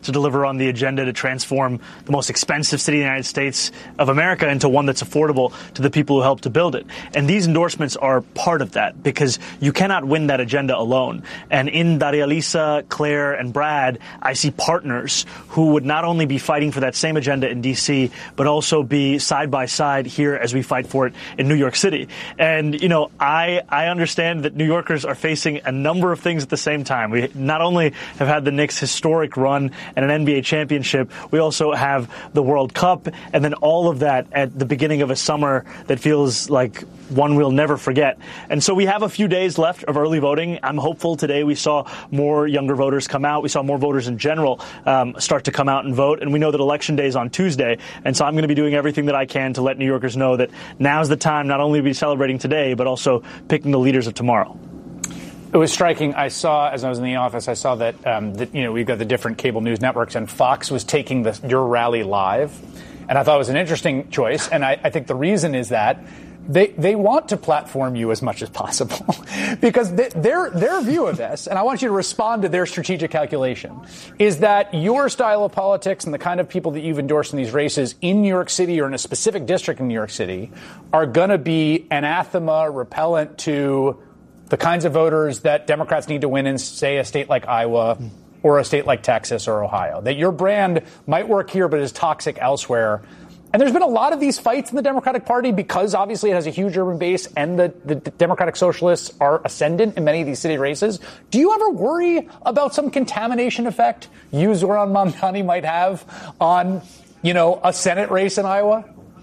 to deliver on the agenda to transform the most expensive city in the United States of America into one that's affordable to the people who helped to build it. And these endorsements are part of that, because you cannot win that agenda alone. And in Daria Lisa, Claire, and Brad, I see partners who would not only be fighting for that same agenda in D.C., but also be side by side here as we fight for it in New York City. And, you know, I understand that New Yorkers are facing a number of things at the same time. We not only have had the Knicks' historic run and an NBA championship, we also have the World Cup, and then all of that at the beginning of a summer that feels like one we'll never forget. And so we have a few days left of early voting. I'm hopeful today we saw more younger voters come out. We saw more voters in general start to come out and vote. And we know that Election Day is on Tuesday. And so I'm going to be doing everything that I can to let New Yorkers know that now's the time not only to be celebrating today, but also picking the leaders of tomorrow. It was striking. I saw, as I was in the office, I saw that, we've got the different cable news networks, and Fox was taking your rally live. And I thought it was an interesting choice. And I think the reason is that they want to platform you as much as possible because their view of this, and I want you to respond to their strategic calculation, is that your style of politics and the kind of people that you've endorsed in these races in New York City or in a specific district in New York City are going to be anathema, repellent to the kinds of voters that Democrats need to win in, say, a state like Iowa or a state like Texas or Ohio. That your brand might work here but is toxic elsewhere. And there's been a lot of these fights in the Democratic Party because obviously it has a huge urban base and the Democratic Socialists are ascendant in many of these city races. Do you ever worry about some contamination effect you, Zohran Mamdani, might have on, a Senate race in Iowa?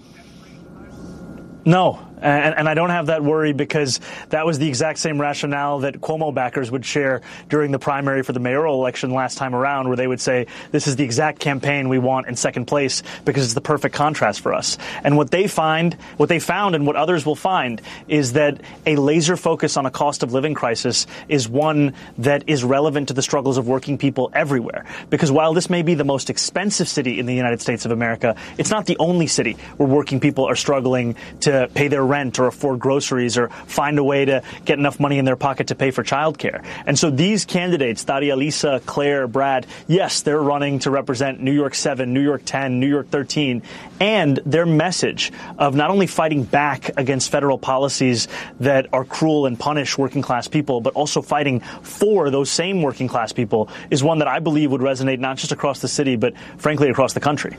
No. And I don't have that worry because that was the exact same rationale that Cuomo backers would share during the primary for the mayoral election last time around, where they would say, this is the exact campaign we want in second place because it's the perfect contrast for us. And what they found and what others will find is that a laser focus on a cost of living crisis is one that is relevant to the struggles of working people everywhere. Because while this may be the most expensive city in the United States of America, it's not the only city where working people are struggling to pay their rent or afford groceries or find a way to get enough money in their pocket to pay for childcare. And so these candidates, Daria Lisa, Claire, Brad, yes, they're running to represent New York 7, New York 10, New York 13, and their message of not only fighting back against federal policies that are cruel and punish working class people, but also fighting for those same working class people is one that I believe would resonate not just across the city, but frankly across the country.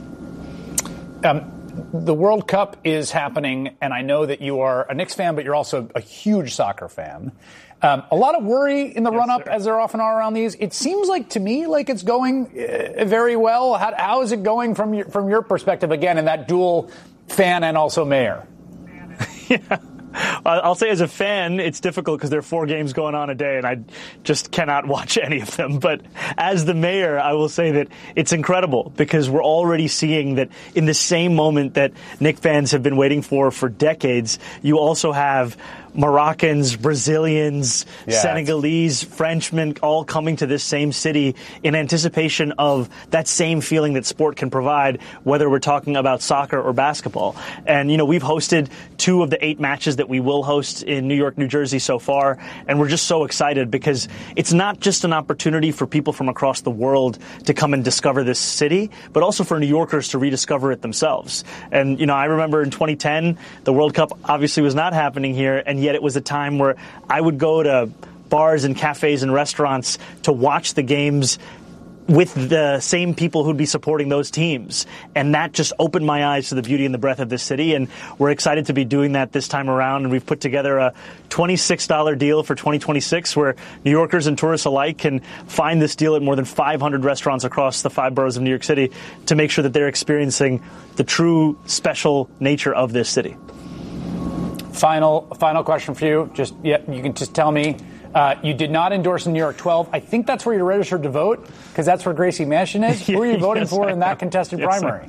The World Cup is happening, and I know that you are a Knicks fan, but you're also a huge soccer fan. A lot of worry in the run-up, as there often are around these. It seems like, to me, like it's going very well. How is it going from your perspective, again, in that dual fan and also mayor? Yeah. I'll say as a fan, it's difficult because there are 4 games going on a day and I just cannot watch any of them. But as the mayor, I will say that it's incredible because we're already seeing that in the same moment that Knicks fans have been waiting for decades, you also have Moroccans, Brazilians, Senegalese, Frenchmen all coming to this same city in anticipation of that same feeling that sport can provide, whether we're talking about soccer or basketball. And, we've hosted 2 of the 8 matches that we will host in New York, New Jersey so far. And we're just so excited because it's not just an opportunity for people from across the world to come and discover this city, but also for New Yorkers to rediscover it themselves. And, I remember in 2010, the World Cup obviously was not happening here, and yet it was a time where I would go to bars and cafes and restaurants to watch the games with the same people who'd be supporting those teams. And that just opened my eyes to the beauty and the breadth of this city. And we're excited to be doing that this time around. And we've put together a $26 deal for 2026 where New Yorkers and tourists alike can find this deal at more than 500 restaurants across the 5 boroughs of New York City to make sure that they're experiencing the true special nature of this city. Final question for you. You can just tell me. You did not endorse in New York 12. I think that's where you're registered to vote, because that's where Gracie Mansion is. Who are you voting for in that contested primary?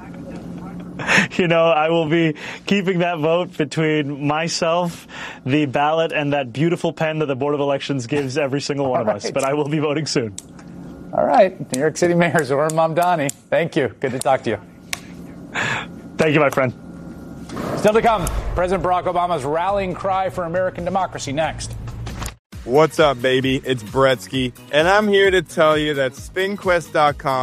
I will be keeping that vote between myself, the ballot, and that beautiful pen that the Board of Elections gives every single one of us. But I will be voting soon. All right. New York City Mayor Zohran Mamdani. Thank you. Good to talk to you. Thank you, my friend. Still to come, President Barack Obama's rallying cry for American democracy next. What's up, baby? It's Bretsky, and I'm here to tell you that SpinQuest.com